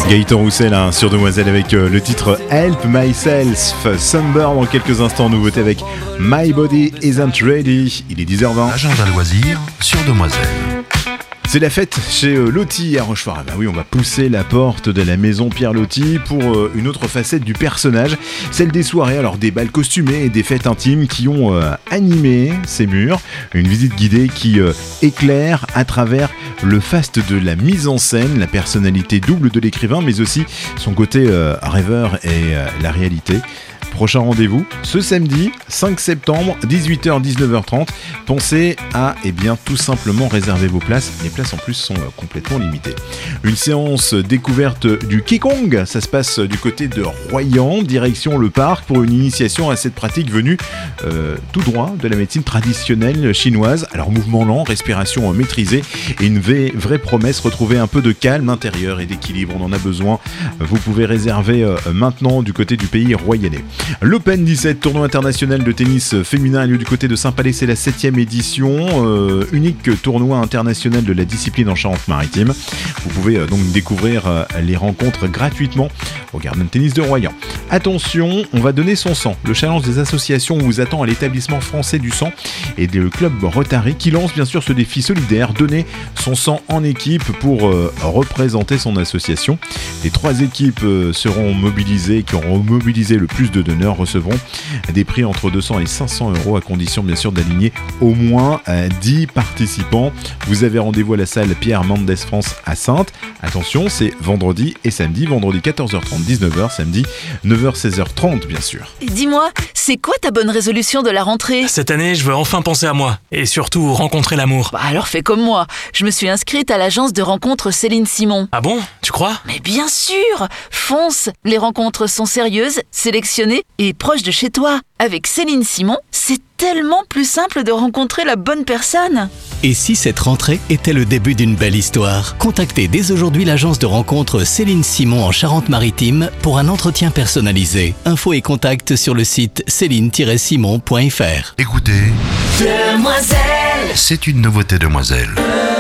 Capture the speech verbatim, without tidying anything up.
Gaëtan Roussel hein, sur Demoiselle avec euh, le titre Help Myself. Sunburn dans quelques instants, nouveauté avec My Body Isn't Ready. Il est dix heures vingt. Agenda loisirs sur Demoiselle. C'est la fête chez euh, Loti à Rochefort. Ah bah oui, on va pousser la porte de la maison Pierre Loti pour euh, une autre facette du personnage, celle des soirées, alors des bals costumés et des fêtes intimes qui ont euh, animé ces murs. Une visite guidée qui euh, éclaire à travers le faste de la mise en scène, la personnalité double de l'écrivain, mais aussi son côté euh, rêveur et euh, la réalité. Prochain rendez-vous, ce samedi cinq septembre, dix-huit heures dix-neuf heures trente. Pensez à, eh bien, tout simplement réserver vos places. Les places en plus sont euh, complètement limitées. Une séance découverte du Qigong, ça se passe du côté de Royan, direction le parc pour une initiation à cette pratique venue euh, tout droit de la médecine traditionnelle chinoise. Alors mouvement lent, respiration maîtrisée et une vraie, vraie promesse, retrouver un peu de calme intérieur et d'équilibre. On en a besoin. Vous pouvez réserver euh, maintenant du côté du pays royannais. L'Open dix-sept, tournoi international de tennis féminin, a lieu du côté de Saint-Palais, c'est la septième édition, euh, unique tournoi international de la discipline en Charente-Maritime. Vous pouvez euh, donc découvrir euh, les rencontres gratuitement au Garden Tennis de Royan. Attention, on va donner son sang. Le challenge des associations vous attend à l'établissement français du sang et le club Rotary qui lance bien sûr ce défi solidaire, donner son sang en équipe pour euh, représenter son association. Les trois équipes euh, seront mobilisées, qui auront mobilisé le plus de donneurs recevront des prix entre deux cents et cinq cents euros à condition bien sûr d'aligner au moins dix participants. Vous avez rendez-vous à la salle Pierre Mendès France à Saintes. Attention, c'est vendredi et samedi. Vendredi quatorze heures trente, dix-neuf heures, samedi neuf heures, seize heures trente bien sûr. Dis-moi, c'est quoi ta bonne résolution de la rentrée ? Cette année, je veux enfin penser à moi et surtout rencontrer l'amour. Bah alors fais comme moi. Je me suis inscrite à l'agence de rencontres Céline Simon. Ah bon ? Tu crois ? Mais bien sûr ! Fonce ! Les rencontres sont sérieuses, sélectionnées et proches de chez toi. Avec Céline Simon, c'est tellement plus simple de rencontrer la bonne personne. Et si cette rentrée était le début d'une belle histoire ? Contactez dès aujourd'hui l'agence de rencontres Céline Simon en Charente-Maritime pour un entretien personnalisé. Infos et contacts sur le site céline tiret simon point f r. Écoutez, Demoiselle, c'est une nouveauté Demoiselle.